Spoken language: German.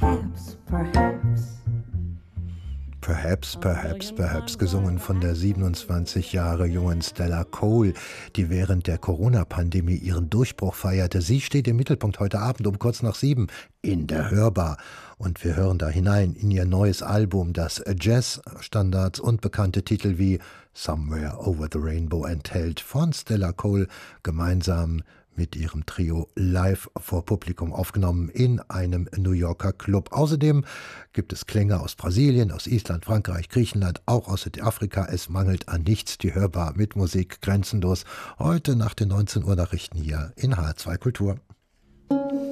Perhaps, gesungen von der 27 Jahre jungen Stella Cole, die während der Corona-Pandemie ihren Durchbruch feierte. Sie steht im Mittelpunkt heute Abend um kurz nach 7 in der Hörbar. Und wir hören da hinein in ihr neues Album, das Jazz-Standards und bekannte Titel wie Somewhere Over the Rainbow enthält, von Stella Cole gemeinsam mit ihrem Trio live vor Publikum aufgenommen in einem New Yorker Club. Außerdem gibt es Klänge aus Brasilien, aus Island, Frankreich, Griechenland, auch aus Südafrika. Es mangelt an nichts. Die Hörbar mit Musik grenzenlos. Heute nach den 19 Uhr Nachrichten hier in HR2 Kultur.